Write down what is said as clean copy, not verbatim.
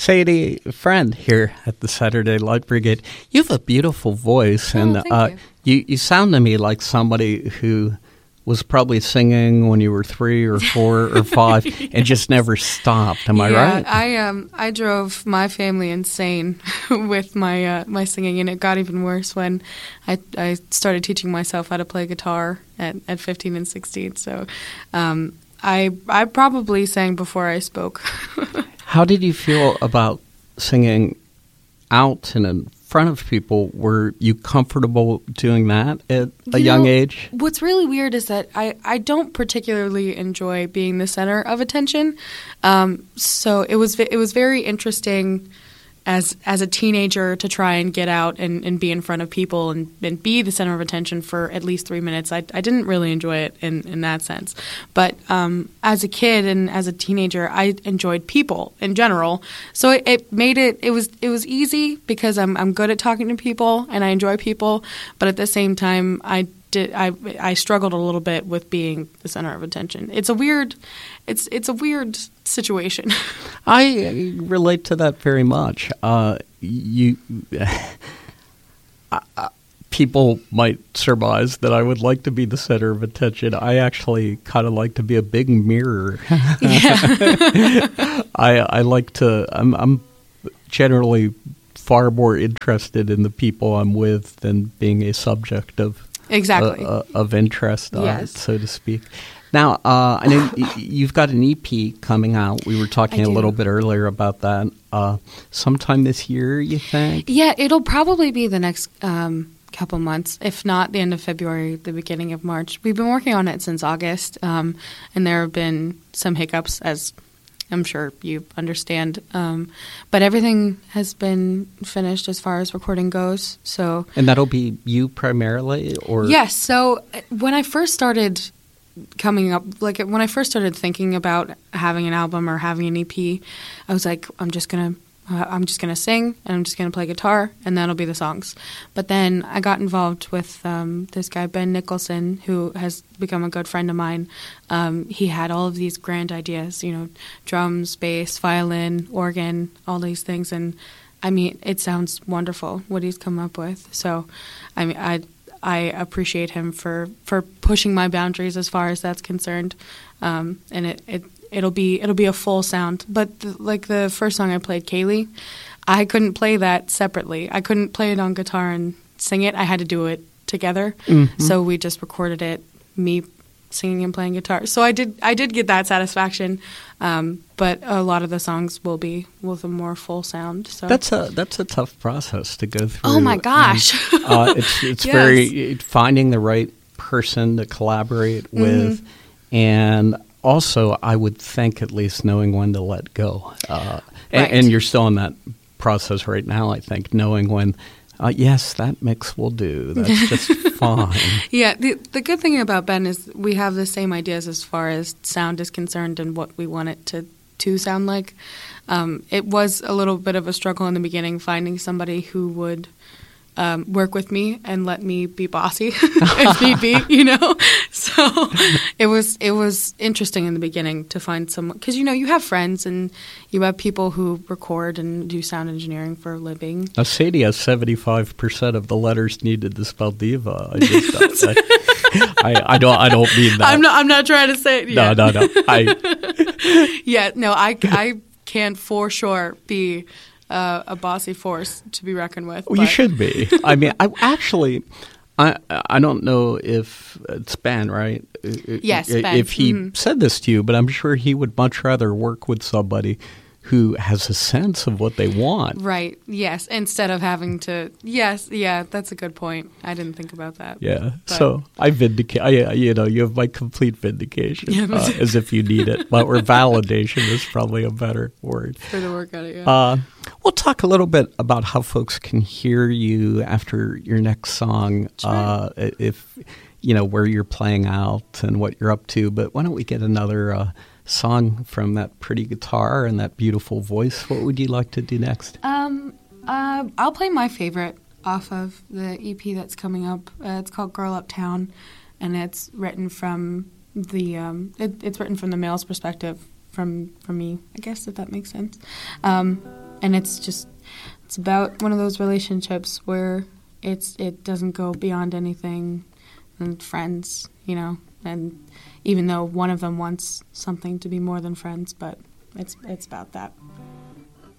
Sadie, a friend here at the Saturday Light Brigade. You have a beautiful voice, and thank you. You sound to me like somebody who was probably singing when you were 3 or 4 or 5 Yes. and just never stopped. Am I right? I drove my family insane with my my singing, and it got even worse when I started teaching myself how to play guitar at 15 and 16. So I probably sang before I spoke. How did you feel about singing out and in front of people? Were you comfortable doing that at a young age? What's really weird is that I don't particularly enjoy being the center of attention. So it was very interesting as a teenager to try and get out and be in front of people and be the center of attention for at least 3 minutes. I didn't really enjoy it in that sense. But as a kid and as a teenager, I enjoyed people in general. So it made it was easy because I'm good at talking to people and I enjoy people. But at the same time, I struggled a little bit with being the center of attention. It's a weird situation. I relate to that very much. People might surmise that I would like to be the center of attention. I actually kind of like to be a big mirror. I like to. I'm generally far more interested in the people I'm with than being a subject of of interest, yes. So to speak. Now, I know you've got an EP coming out. We were talking a little bit earlier about that. Sometime this year, you think? Yeah, it'll probably be the next couple months, if not the end of February, the beginning of March. We've been working on it since August, and there have been some hiccups, as I'm sure you understand. But everything has been finished as far as recording goes. So, and that'll be you primarily, or yes. So when I first started coming up, like when I first started thinking about having an album or having an EP, I was like, I'm just gonna sing and I'm just gonna play guitar and that'll be the songs. But then I got involved with this guy Ben Nicholson, who has become a good friend of mine. He had all of these grand ideas, drums, bass, violin, organ, all these things, and I mean, it sounds wonderful what he's come up with. So, I mean, I appreciate him for pushing my boundaries as far as that's concerned, and it'll be a full sound. But the first song I played, Kaylee, I couldn't play that separately. I couldn't play it on guitar and sing it. I had to do it together. Mm-hmm. So we just recorded it, me singing and playing guitar. So I did get that satisfaction. But a lot of the songs will be with a more full sound. So that's a tough process to go through. Oh my gosh! It's yes. Very finding the right person to collaborate with, mm-hmm. and also I would think at least knowing when to let go. Right. And you're still in that process right now. I think knowing when. Yes, that mix will do. That's just fine. Yeah, the good thing about Ben is we have the same ideas as far as sound is concerned and what we want it to sound like. It was a little bit of a struggle in the beginning finding somebody who would work with me and let me be bossy if need be, So it was interesting in the beginning to find someone, because you have friends and you have people who record and do sound engineering for a living. Now, Sadie has 75% of the letters needed to spell diva. I don't mean that. I'm not trying to say it. Yeah. No. I can't for sure be a bossy force to be reckoned with. Well, you should be. I mean, I don't know if it's Ben, right? Yes, Ben. If he said this to you, but I'm sure he would much rather work with somebody who has a sense of what they want. Right, yes, instead of having to, yes, yeah, that's a good point. I didn't think about that. Yeah, so I vindicate, you have my complete vindication, as if you need it, or validation is probably a better word. For the work out of it, we'll talk a little bit about how folks can hear you after your next song, sure. If, where you're playing out and what you're up to, but why don't we get another song from that pretty guitar and that beautiful voice. What would you like to do next? I'll play my favorite off of the EP that's coming up. It's called Girl Uptown, and it's written from the it's written from the male's perspective, from me, I guess, if that makes sense. And it's about one of those relationships where it doesn't go beyond anything, and friends, you know, and even though one of them wants something to be more than friends, but it's about that.